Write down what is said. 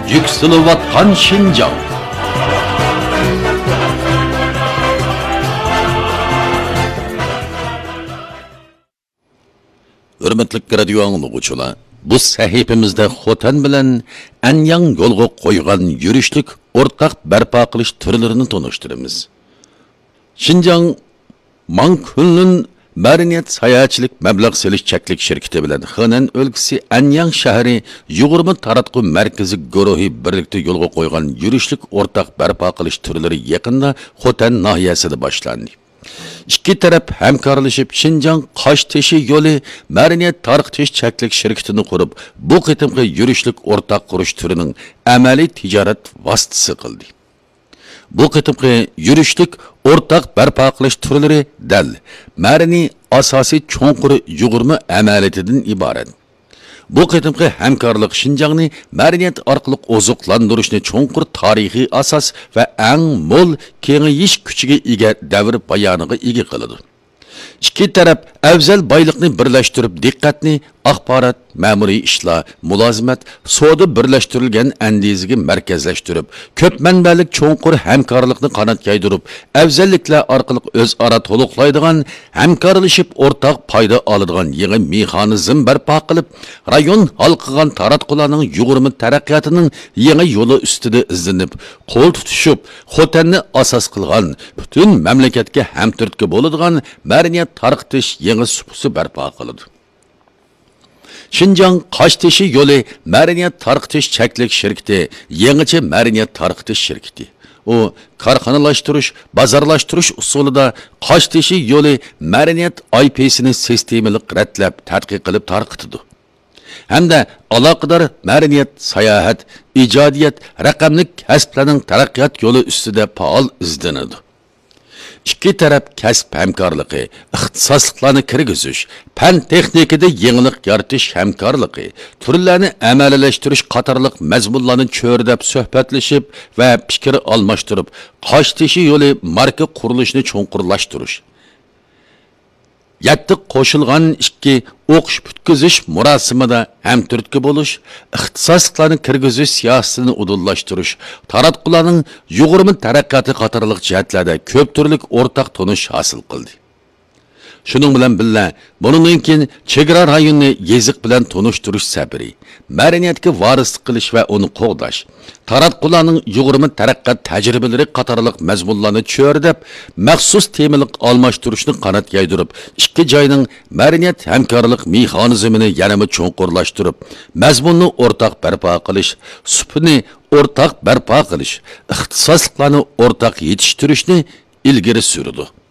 Yükselivatkan Şinjan. Hürmetli radio anlıqçılar, bu sahifimizde Xotan bilen Anyang yolga qo'ygan yurishlik o'rtaq barpo qilish turlarini tanıştırımız. Şinjan Mankunlun Mariniyat sayahatchilik mablag' selish cheklik shirkati bilan Xonan o'lkasi Anyang shahri 20 taratqu markazi guruhi birlikda yo'lga qo'ygan yurishlik o'rtaq barpo qilish turlari yaqinda Xotan nahiyasida boshlandi. İki taraf hamkorlashib Şinjan Qoshteshi yo'li Mariniyat tarqitish cheklik shirkatini qurib, bu qitimqi yurishlik o'rtaq qurish turining amaliy tijorat vositasi qildi. Bu qitimqi yurishlik o'rtaq barpo qilish turlari dal Marini asosiy cho'nquri yug'urma amaliyatidan iborat. Bu qitimqi hamkorlik Şinjanni madaniyat orqali oziqlantirishni cho'nqur tarixiy asos va eng mo'l kengayish kuchiga ega davr bayoniga ega qiladi. İki taraf afzal boyliqni birlashtirib, diqqatni axborot, ma'muriy ishlar, mulozimat, savdo birlashtirilgan andiziga markazlashtirib, ko'p manbalik cho'nqur hamkorlikni qanot yaydirib, afzalliklar orqali o'zaro to'liqlaydigan, hamkorlashib o'rtaq foyda oladigan yangi mexanizm barpo qilib, rayon halqigan taratqularning yug'urma taraqqiyotining yangi yo'li ustida izlanib, qo'l tutishib, Xotanni asos qilgan, butun mamlakatga hamturtki bo'ladigan madaniyat tarqitish yangi supusi barpo qiladi. Şinjan Qoshteshi yo'li madaniyat tarqitish cheklik shirkati, yangicha madaniyat tarqitish shirkati. O korxonalashtirish, bozorlashtirish usulida Qoshteshi yo'li madaniyat IP'sini sistemalik ratlab, tadqiq qilib tarqitadi. Hamda aloqador madaniyat, sayohat, ijodiyat, raqamli kasblarning taraqqiyot yo'li ustida faol izlanadi. İki taraf kasb hamkorligi, ixtisosliklarni kirgizish, fan texnikada yangilik yaratish hamkorligi, turlarni amalilashtirish qatorliq mazmunlarni cho'rdab suhbatlashib va fikr almashtirib, Qoshteshi yo'li marka qurilishini cho'nqurlashtirish. Yetti qo'shilgan ikki o'qish bitkizish murosimida hamturtki bo'lish, ixtisosliklarni kirgizish siyosatini udullashtirish, taratqularning yug'urma taraqqiyoti qatorliq jihatlarda ko'p turlik o'rtaq tonish hosil qildi. Shuning bilan birga, bundan keyin chegara rayonni yeziq bilan tonishtirish sabri, madaniyatga varislik qilish va uni qo'g'dash, taratqularning yug'urma taraqqiyot tajribalari qatorliq mazmunlarni cho'rdab, maxsus temalik almashtirishni qanot yaydirib, ikki joyning madaniyat hamkorlik mexanizmini yanada cho'nqurlashtirib, mazmunni o'rtaq barpo qilish, supni o'rtaq barpo qilish, ixtisosliklarni o'rtaq yetishtirishni ilgari surdi.